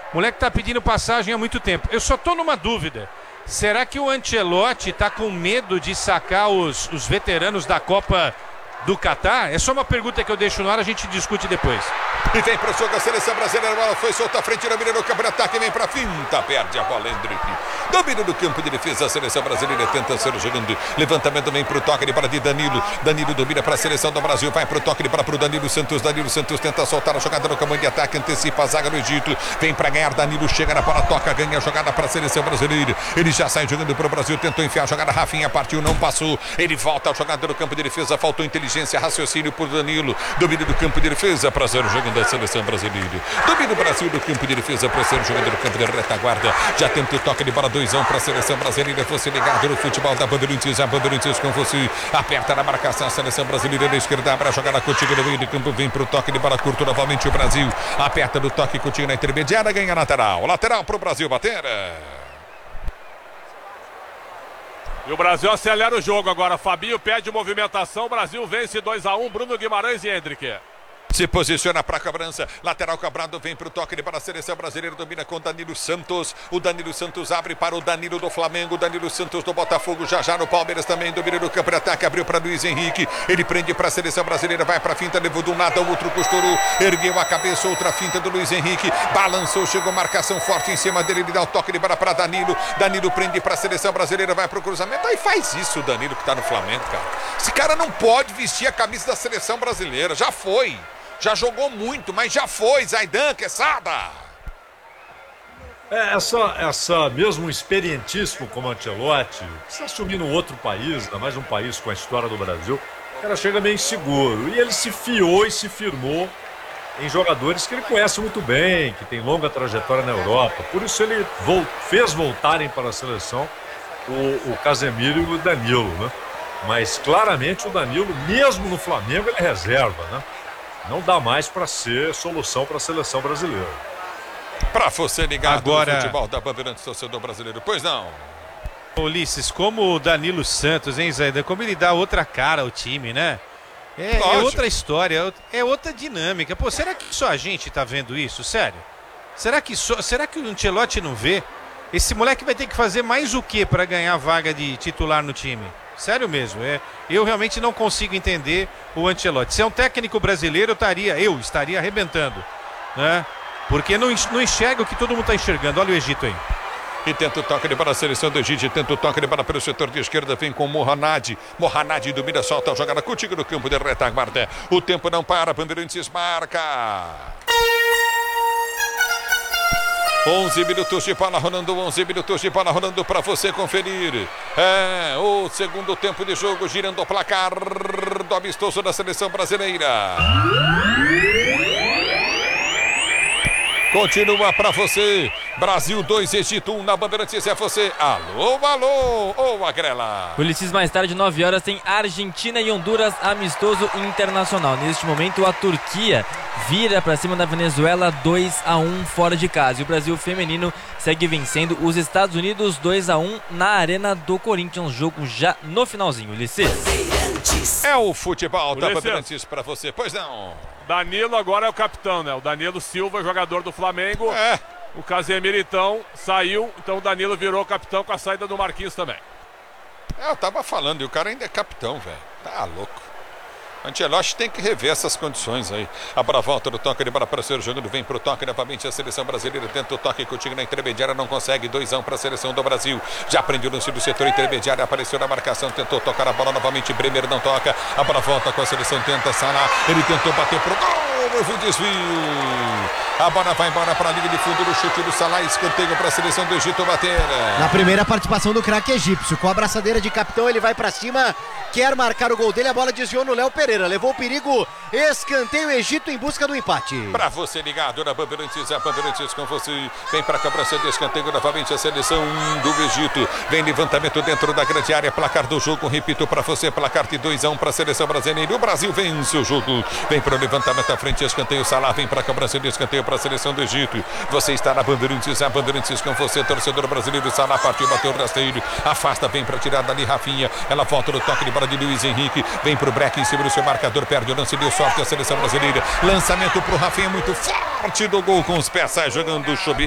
O moleque tá pedindo passagem há muito tempo. Eu só tô numa dúvida. Será que o Ancelotti tá com medo de sacar os veteranos da Copa do Catar? É só uma pergunta que eu deixo no ar, a gente discute depois. E vem pro jogo a seleção brasileira, a bola foi solta à frente, domina no campo de ataque, vem pra finta, perde a bola, Hendrick. Domina no campo de defesa, a seleção brasileira tenta ser jogando, levantamento vem pro toque de bola de Danilo. Danilo domina pra seleção do Brasil, vai pro toque de bola pro Danilo Santos tenta soltar a jogada no campo de ataque, antecipa a zaga do Egito, vem pra ganhar, Danilo chega na bola, toca, ganha a jogada pra seleção brasileira. Ele já sai jogando pro Brasil, tentou enfiar a jogada, Rafinha partiu, não passou, ele volta a jogada no campo de defesa, faltou inteligência, raciocínio por Danilo, domina do campo de defesa pra ser jogando da seleção brasileira. Domina o Brasil do campo de defesa para ser jogador do campo de retaguarda. Já tenta o toque de bola 2-1 para a seleção brasileira. Você ligado no futebol da Bandeirantes. A Bandeirantes com você. Aperta na marcação a seleção brasileira da esquerda. Abre a jogada contigo no meio de campo. Vem para o toque de bola curto novamente o Brasil. Aperta no toque contigo na intermediária. Ganha lateral. Lateral para o Brasil bater. E o Brasil acelera o jogo agora. Fabinho pede movimentação. O Brasil vence 2-1. Bruno Guimarães e Hendrick. Se posiciona para a cobrança, lateral cobrado, vem para o toque para a seleção brasileira, domina com Danilo Santos, o Danilo Santos abre para o Danilo do Flamengo, Danilo Santos do Botafogo, já no Palmeiras também, domina no campo de ataque, abriu para Luiz Henrique, ele prende para a seleção brasileira, vai para a finta, levou de um lado ao outro, costurou, ergueu a cabeça, outra finta do Luiz Henrique, balançou, chegou marcação forte em cima dele, ele dá o toque de bola para Danilo, Danilo prende para a seleção brasileira, vai para o cruzamento, aí faz isso o Danilo que está no Flamengo, cara, esse cara não pode vestir a camisa da seleção brasileira, já foi. Já jogou muito, mas já foi, Zaidan, Quesada. Essa mesmo experientíssimo como Ancelotti, se assumir num outro país, ainda mais um país com a história do Brasil, o cara chega meio inseguro. E ele se fiou e se firmou em jogadores que ele conhece muito bem, que tem longa trajetória na Europa. Por isso ele fez voltarem para a seleção o Casemiro e o Danilo, né? Mas claramente o Danilo, mesmo no Flamengo, ele é reserva, né? Não dá mais para ser solução para a seleção brasileira. Para você ligado agora no futebol da Bandeirantes, torcedor brasileiro, pois não. Ulisses, como o Danilo Santos, hein, Zaidan? Como ele dá outra cara ao time, né? É outra história, é outra dinâmica. Pô, será que só a gente tá vendo isso? Sério? Será que o Ancelotti não vê? Esse moleque vai ter que fazer mais o que para ganhar a vaga de titular no time? Sério mesmo, eu realmente não consigo entender o Ancelotti. Se é um técnico brasileiro, eu estaria arrebentando, né? Porque não enxerga o que todo mundo está enxergando. Olha o Egito aí. E tenta o toque de bola, a seleção do Egito, tenta o toque de bola pelo setor de esquerda, vem com Mohamed domina, solta a jogada contigo no campo de retaguarda. O tempo não para, Bandeirantes marca. 11 minutos de bola rolando para você conferir. O segundo tempo de jogo, girando o placar do amistoso da seleção brasileira. Continua para você. Brasil 2, Egito 1 na Bandeirantes, é você. Alô, ô Agrela. Ulisses, mais tarde, 9 horas, tem Argentina e Honduras, amistoso internacional. Neste momento, a Turquia vira para cima da Venezuela 2-1 fora de casa. E o Brasil feminino segue vencendo os Estados Unidos 2-1 na Arena do Corinthians. Jogo já no finalzinho, Ulisses. É o futebol da Bandeirantes para você, pois não. Danilo agora é o capitão, né? O Danilo Silva, jogador do Flamengo. O Casemiro, então, saiu. Então o Danilo virou capitão com a saída do Marquinhos também. Eu tava falando, e o cara ainda é capitão, velho. Tá louco. Ancelotti tem que rever essas condições aí. A bola volta do toque de bola para ser jogando, vem pro toque novamente a seleção brasileira, tenta o toque contigo na intermediária, não consegue, 2-1 para a seleção do Brasil. Já prendeu o lance do setor intermediário, apareceu na marcação, tentou tocar a bola novamente, Bremer não toca, a bola volta com a seleção, tenta Salah, ele tentou bater pro gol, houve um desvio. A bola vai embora para a linha de fundo do chute do Salah, escanteio para a seleção do Egito bater. Na primeira participação do craque egípcio, com a abraçadeira de capitão, ele vai para cima, quer marcar o gol dele, a bola desviou no Léo Pereira, levou o perigo, escanteio, Egito em busca do empate. Para você ligado na Bandeirantes, a Bandeirantes com você, vem para a cobrança de escanteio novamente a seleção do Egito, vem levantamento dentro da grande área, placar do jogo, repito para você, placar de 2-1 para a seleção brasileira, o Brasil vence o jogo, vem para o levantamento à frente, escanteio, Salah, vem para a cobrança de escanteio para a seleção do Egito, você está na Bandeirantes, a Bandeirantes com você, torcedor brasileiro, Salah partiu, bateu o rasteiro, afasta, vem para tirar dali Rafinha, ela volta no toque de bola de Luiz Henrique, vem para o break em cima do seu marcador, perde o lance, deu sorte a seleção brasileira, lançamento para o Rafinha, muito forte do gol com os pés, sai jogando o Chobi.